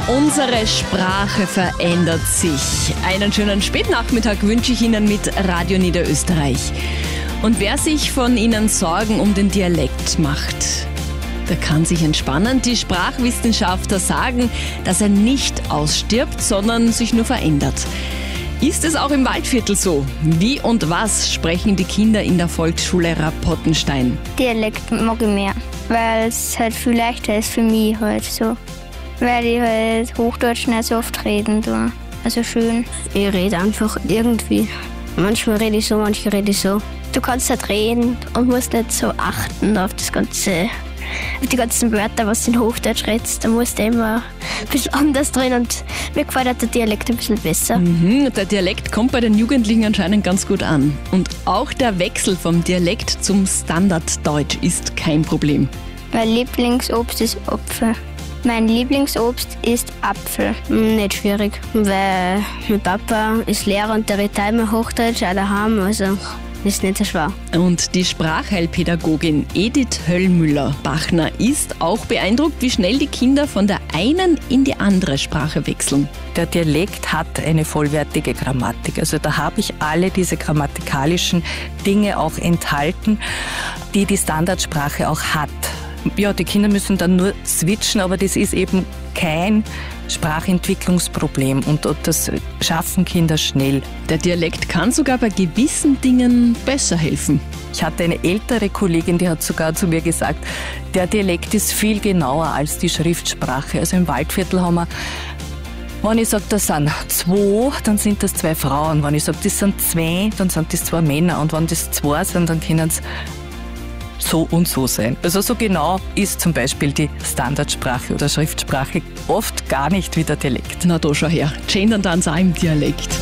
Unsere Sprache verändert sich. Einen schönen Spätnachmittag wünsche ich Ihnen mit Radio Niederösterreich. Und wer sich von Ihnen Sorgen um den Dialekt macht, der kann sich entspannen. Die Sprachwissenschaftler sagen, dass er nicht ausstirbt, sondern sich nur verändert. Ist es auch im Waldviertel so? Wie und was sprechen die Kinder in der Volksschule Rapottenstein? Dialekt mag ich mehr, weil es halt viel leichter ist für mich halt so. Weil ich halt Hochdeutsch nicht so oft reden tue. Also schön. Ich rede einfach irgendwie. Manchmal rede ich so, manchmal rede ich so. Du kannst halt reden und musst nicht so achten auf die ganzen Wörter, was du in Hochdeutsch redest. Da musst du immer ein bisschen anders drin und mir gefällt halt der Dialekt ein bisschen besser. Der Dialekt kommt bei den Jugendlichen anscheinend ganz gut an. Und auch der Wechsel vom Dialekt zum Standarddeutsch ist kein Problem. Mein Lieblingsobst ist Apfel. Mein Lieblingsobst ist Apfel. Nicht schwierig, weil mein Papa ist Lehrer und der redet immer Hochdeutsch auch daheim, also ist nicht so schwer. Und die Sprachheilpädagogin Edith Höllmüller-Bachner ist auch beeindruckt, wie schnell die Kinder von der einen in die andere Sprache wechseln. Der Dialekt hat eine vollwertige Grammatik. Also da habe ich alle diese grammatikalischen Dinge auch enthalten, die die Standardsprache auch hat. Ja, die Kinder müssen dann nur switchen, aber das ist eben kein Sprachentwicklungsproblem und das schaffen Kinder schnell. Der Dialekt kann sogar bei gewissen Dingen besser helfen. Ich hatte eine ältere Kollegin, die hat sogar zu mir gesagt, der Dialekt ist viel genauer als die Schriftsprache. Also im Waldviertel haben wir, wenn ich sage, das sind 2, dann sind das 2 Frauen. Wenn ich sage, das sind 2, dann sind das 2 Männer. Und wenn das 2 sind, dann können es so und so sein. Also so genau ist zum Beispiel die Standardsprache oder Schriftsprache oft gar nicht wie der Dialekt. Na da schau her, gendern dann auch im Dialekt.